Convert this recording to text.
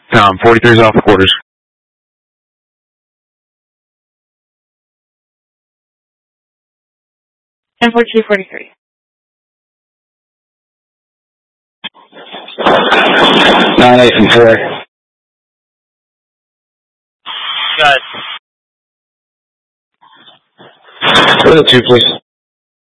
43's off the quarters. And 4243. 9-8 and 4. Got it. Go to 2, please.